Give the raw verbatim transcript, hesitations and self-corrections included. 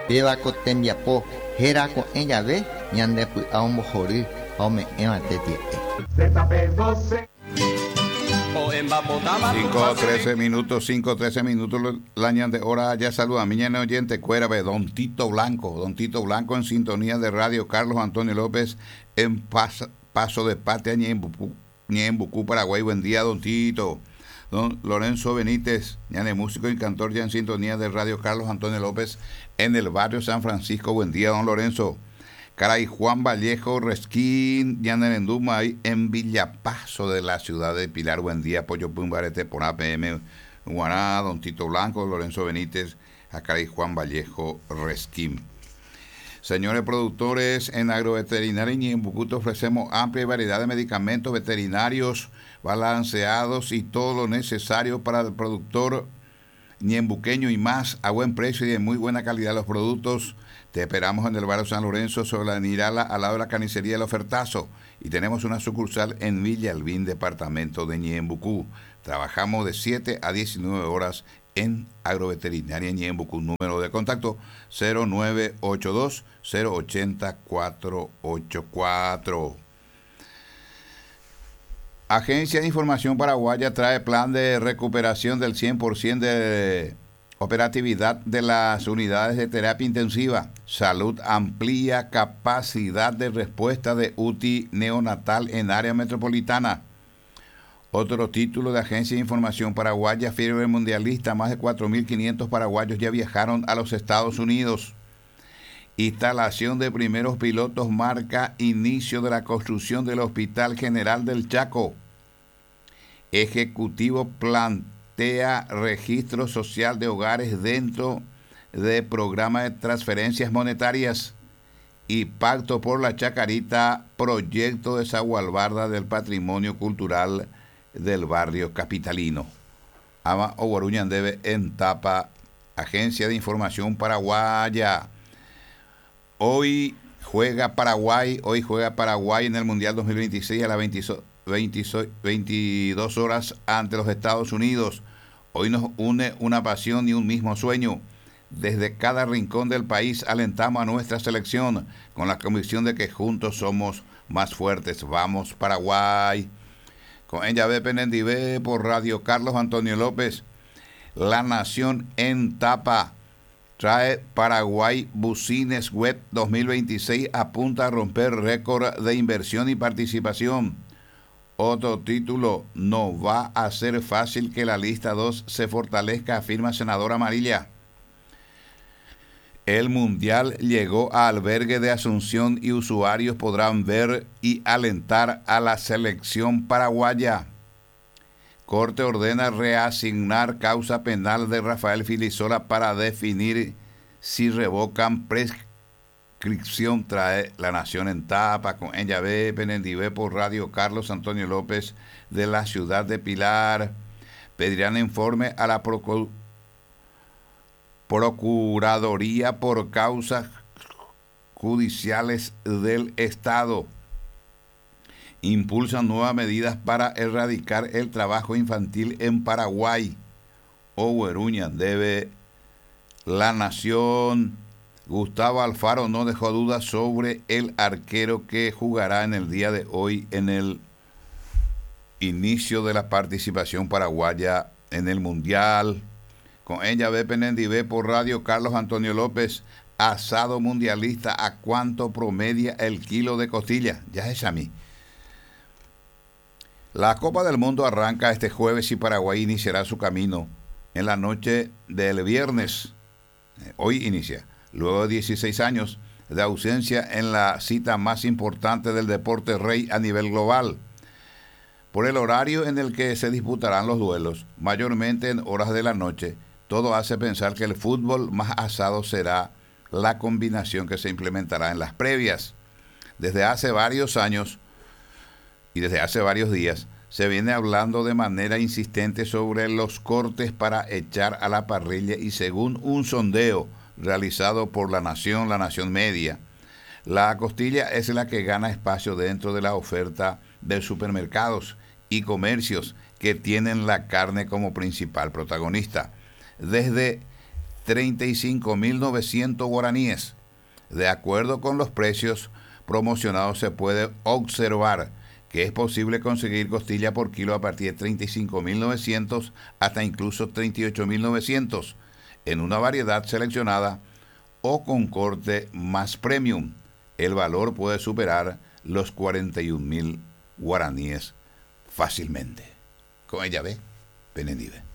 pevako tembiapo hérako ejave ñandepy'a ombohory ha ome'ẽvate tiete. cinco trece minutos, cinco trece minutos la de hora. Ya saluda a mi ñane oyente Cuérave, Don Tito Blanco, Don Tito Blanco en sintonía de radio Carlos Antonio López en Pas, Paso de Patria, Ñembucú, Ñembucú, Paraguay. Buen día, Don Tito. Don Lorenzo Benítez, ñane músico y cantor ya en sintonía de radio Carlos Antonio López en el barrio San Francisco. Buen día, Don Lorenzo. Caray, Juan Vallejo Resquín, Ñane Enduma, en Villapaso de la ciudad de Pilar. Buen día, Pollo Pumbarete, por A P M Guaná, Don Tito Blanco, Lorenzo Benítez, a Caray, Juan Vallejo Resquín. Señores productores, en Agroveterinaria y en Bucuto ofrecemos amplia variedad de medicamentos veterinarios balanceados y todo lo necesario para el productor ñembuqueño y más a buen precio y de muy buena calidad los productos. Te esperamos en el barrio San Lorenzo, sobre la Nirala, al lado de la carnicería El Ofertazo. Y tenemos una sucursal en Villa Albín, departamento de Ñembucú. Trabajamos de siete a diecinueve horas en Agroveterinaria Ñembucú. Número de contacto cero nueve ocho dos, cero ocho cero, cuatro ocho cuatro. Agencia de Información Paraguaya trae plan de recuperación del cien por ciento de operatividad de las unidades de terapia intensiva. Salud amplía capacidad de respuesta de U T I neonatal en área metropolitana. Otro título de Agencia de Información Paraguaya, Fiebre Mundialista, más de cuatro mil quinientos paraguayos ya viajaron a los Estados Unidos. Instalación de primeros pilotos marca inicio de la construcción del Hospital General del Chaco. Ejecutivo plantea registro social de hogares dentro de programa de transferencias monetarias. Y Pacto por la Chacarita, proyecto de salvaguarda del patrimonio cultural del barrio capitalino. Ama Oguaruñan debe en tapa, Agencia de Información Paraguaya. Hoy juega Paraguay, hoy juega Paraguay en el Mundial dos mil veintiséis a las veintidós horas ante los Estados Unidos. Hoy nos une una pasión y un mismo sueño. Desde cada rincón del país alentamos a nuestra selección con la convicción de que juntos somos más fuertes. Vamos Paraguay. Con ella ve Penendivé por Radio Carlos Antonio López. La Nación en tapa. Trae Paraguay Business Web dos mil veintiséis, apunta a romper récord de inversión y participación. Otro título, no va a ser fácil que la lista dos se fortalezca, afirma senadora Amarilla. El Mundial llegó a albergue de Asunción y usuarios podrán ver y alentar a la selección paraguaya. Corte ordena reasignar causa penal de Rafael Filisola para definir si revocan prescripción. Trae La Nación en tapa con ella ve Penendivé por Radio Carlos Antonio López de la ciudad de Pilar. Pedirán informe a la Procu- Procuraduría por causas judiciales del Estado. Impulsan nuevas medidas para erradicar el trabajo infantil en Paraguay. Ogueruña debe La Nación. Gustavo Alfaro no dejó dudas sobre el arquero que jugará en el día de hoy en el inicio de la participación paraguaya en el Mundial. Con ella ve Penendivé por Radio Carlos Antonio López. Asado mundialista, ¿a cuánto promedia el kilo de costilla? Ya es a mí. La Copa del Mundo arranca este jueves y Paraguay iniciará su camino en la noche del viernes. Hoy inicia, luego de dieciséis años de ausencia en la cita más importante del deporte rey a nivel global. Por el horario en el que se disputarán los duelos, mayormente en horas de la noche, todo hace pensar que el fútbol más asado será la combinación que se implementará en las previas. Desde hace varios años y desde hace varios días se viene hablando de manera insistente sobre los cortes para echar a la parrilla y según un sondeo realizado por La Nación, La Nación Media, la costilla es la que gana espacio dentro de la oferta de supermercados y comercios que tienen la carne como principal protagonista. Desde treinta y cinco mil novecientos guaraníes. De acuerdo con los precios promocionados se puede observar que es posible conseguir costilla por kilo a partir de treinta y cinco mil novecientos hasta incluso treinta y ocho mil novecientos en una variedad seleccionada o con corte más premium. El valor puede superar los cuarenta y un mil guaraníes fácilmente. Como ella ve, Benedive.